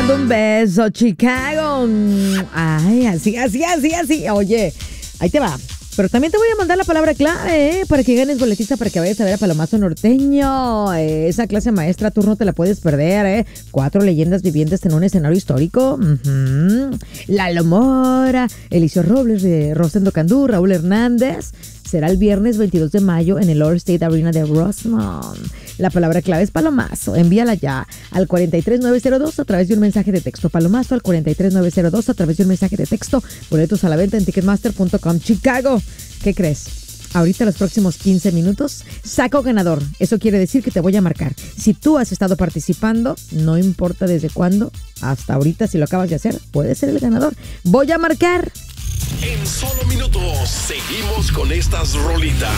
mando un beso, Chicago. Ay, así. Oye, ahí te va. Pero también te voy a mandar la palabra clave, para que ganes boletista para que vayas a ver a Palomazo Norteño. Esa clase maestra tú no te la puedes perder, 4 leyendas vivientes en un escenario histórico. Lalo Mora, Eliseo Robles, Rosendo Candú, Raúl Hernández. Será el viernes 22 de mayo en el Allstate Arena de Rosemont. La palabra clave es Palomazo. Envíala ya al 43902 a través de un mensaje de texto. Palomazo al 43902 a través de un mensaje de texto. Boletos a la venta en Ticketmaster.com. Chicago, ¿qué crees? Ahorita los próximos 15 minutos saco ganador. Eso quiere decir que te voy a marcar. Si tú has estado participando, no importa desde cuándo, hasta ahorita si lo acabas de hacer, puedes ser el ganador. Voy a marcar. En solo minutos seguimos con estas rolitas.